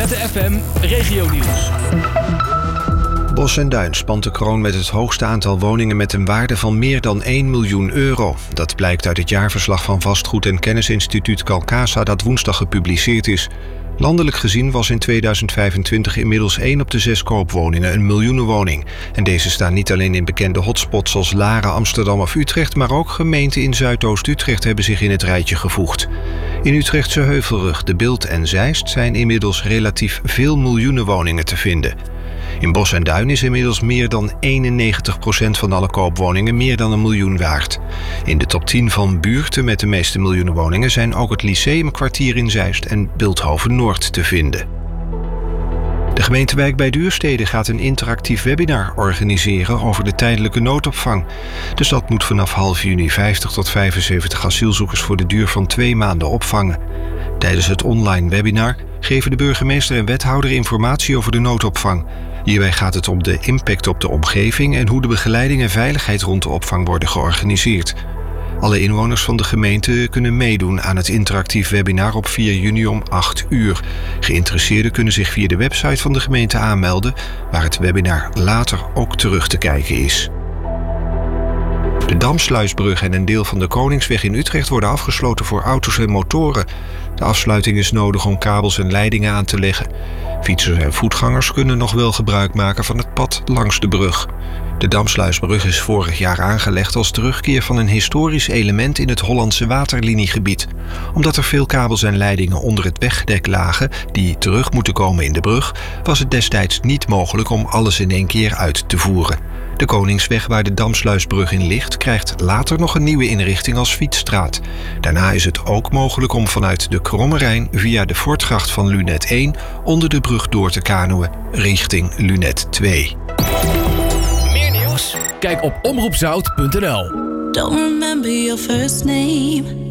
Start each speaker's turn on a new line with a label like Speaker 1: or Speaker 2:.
Speaker 1: Staten FM Regionieuws.
Speaker 2: Bosch en Duin spant de kroon met het hoogste aantal woningen met een waarde van meer dan 1 miljoen euro. Dat blijkt uit het jaarverslag van vastgoed- en kennisinstituut Calcasa dat woensdag gepubliceerd is. Landelijk gezien was in 2025 inmiddels 1 op de 6 koopwoningen een miljoenenwoning. En deze staan niet alleen in bekende hotspots als Laren, Amsterdam of Utrecht, maar ook gemeenten in Zuidoost-Utrecht hebben zich in het rijtje gevoegd. In Utrechtse Heuvelrug, De Bilt en Zeist zijn inmiddels relatief veel miljoenenwoningen te vinden. In Bosch en Duin is inmiddels meer dan 91% van alle koopwoningen meer dan 1 miljoen waard. In de top 10 van buurten met de meeste miljoenenwoningen zijn ook het Lyceumkwartier in Zeist en Bilthoven-Noord te vinden. De gemeente Wijk bij Duurstede gaat een interactief webinar organiseren over de tijdelijke noodopvang. De stad moet vanaf half juni 50 tot 75 asielzoekers voor de duur van 2 maanden opvangen. Tijdens het online webinar geven de burgemeester en wethouder informatie over de noodopvang. Hierbij gaat het om de impact op de omgeving en hoe de begeleiding en veiligheid rond de opvang worden georganiseerd. Alle inwoners van de gemeente kunnen meedoen aan het interactief webinar op 4 juni om 8 uur. Geïnteresseerden kunnen zich via de website van de gemeente aanmelden, waar het webinar later ook terug te kijken is. De Damsluisbrug en een deel van de Koningsweg in Utrecht worden afgesloten voor auto's en motoren. De afsluiting is nodig om kabels en leidingen aan te leggen. Fietsers en voetgangers kunnen nog wel gebruik maken van het pad langs de brug. De Damsluisbrug is vorig jaar aangelegd als terugkeer van een historisch element in het Hollandse waterliniegebied. Omdat er veel kabels en leidingen onder het wegdek lagen die terug moeten komen in de brug, was het destijds niet mogelijk om alles in één keer uit te voeren. De Koningsweg waar de Damsluisbrug in ligt krijgt later nog een nieuwe inrichting als fietsstraat. Daarna is het ook mogelijk om vanuit de Kromme Rijn via de Voortgracht van Lunet 1 onder de brug door te kanoën richting Lunet 2.
Speaker 1: Meer nieuws? Kijk op omroepzout.nl.
Speaker 3: Don't remember your first name.